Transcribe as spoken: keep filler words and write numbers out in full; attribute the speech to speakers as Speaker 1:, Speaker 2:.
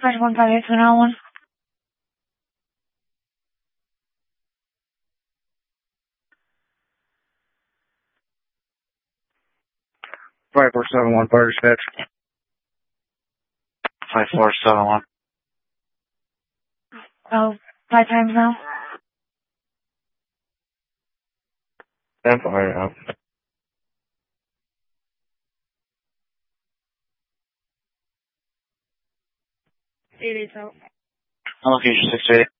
Speaker 1: five one five eight two nine one.
Speaker 2: Five four seven one, fire dispatch.
Speaker 3: Five four seven one.
Speaker 1: Oh, five times now.
Speaker 2: Ten fire out.
Speaker 1: Eight eight out.
Speaker 3: Location six eight.